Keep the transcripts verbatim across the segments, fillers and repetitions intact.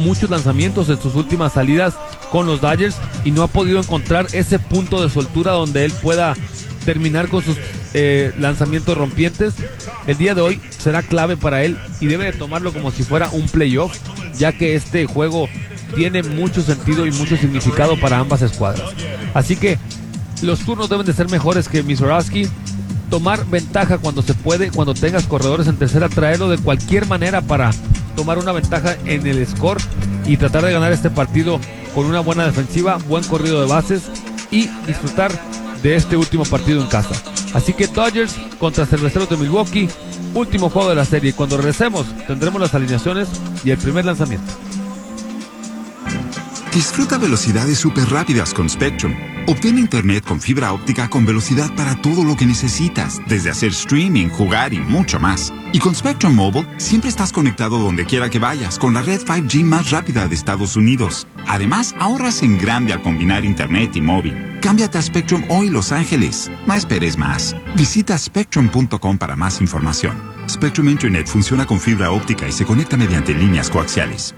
muchos lanzamientos en sus últimas salidas con los Dodgers y no ha podido encontrar ese punto de soltura donde él pueda terminar con sus eh, lanzamientos rompientes. El día de hoy será clave para él y debe de tomarlo como si fuera un playoff, ya que este juego tiene mucho sentido y mucho significado para ambas escuadras. Así que los turnos deben de ser mejores que Mizorowski. Tomar ventaja cuando se puede, cuando tengas corredores en tercera, traerlo de cualquier manera para tomar una ventaja en el score y tratar de ganar este partido con una buena defensiva, buen corrido de bases y disfrutar de este último partido en casa. Así que Dodgers contra Cerveceros de Milwaukee, último juego de la serie. Cuando regresemos tendremos las alineaciones y el primer lanzamiento. Disfruta velocidades súper rápidas con Spectrum. Obtén internet con fibra óptica con velocidad para todo lo que necesitas, desde hacer streaming, jugar y mucho más. Y con Spectrum Mobile, siempre estás conectado donde quiera que vayas, con la red cinco G más rápida de Estados Unidos. Además, ahorras en grande al combinar internet y móvil. Cámbiate a Spectrum hoy, Los Ángeles. No esperes más. Visita spectrum punto com para más información. Spectrum Internet funciona con fibra óptica y se conecta mediante líneas coaxiales.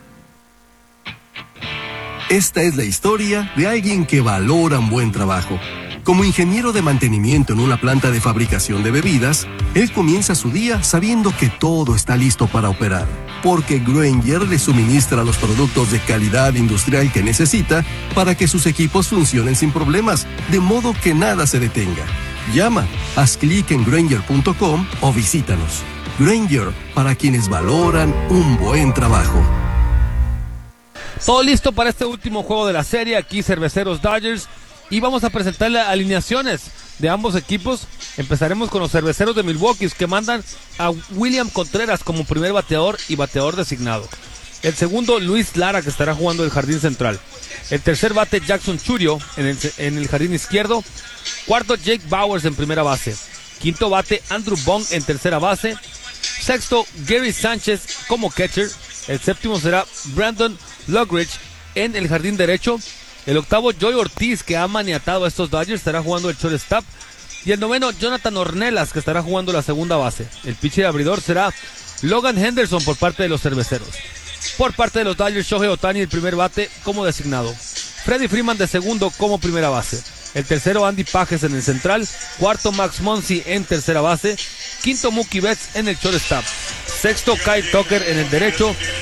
Esta es la historia de alguien que valora un buen trabajo. Como ingeniero de mantenimiento en una planta de fabricación de bebidas, él comienza su día sabiendo que todo está listo para operar, porque Grainger le suministra los productos de calidad industrial que necesita para que sus equipos funcionen sin problemas, de modo que nada se detenga. Llama, haz clic en Grainger punto com o visítanos. Grainger, para quienes valoran un buen trabajo. Todo listo para este último juego de la serie, aquí Cerveceros Dodgers, y vamos a presentarle alineaciones de ambos equipos. Empezaremos con los Cerveceros de Milwaukee, que mandan a William Contreras como primer bateador y bateador designado. El segundo, Luis Lara, que estará jugando el jardín central. El tercer bate, Jackson Chourio en el, en el jardín izquierdo. Cuarto, Jake Bauers en primera base. Quinto bate, Andrew Bong en tercera base. Sexto, Gary Sánchez como catcher. El séptimo será Brandon Lockridge en el jardín derecho. El octavo, Joey Ortiz, que ha maniatado a estos Dodgers, estará jugando el shortstop. Y el noveno, Jonathan Ornelas, que estará jugando la segunda base. El pitcher abridor será Logan Henderson por parte de los Cerveceros. Por parte de los Dodgers, Shohei Ohtani, el primer bate como designado. Freddie Freeman de segundo como primera base. El tercero, Andy Pages en el central. Cuarto, Max Muncy en tercera base. Quinto, Mookie Betts en el shortstop. Sexto, Kyle Tucker en el derecho.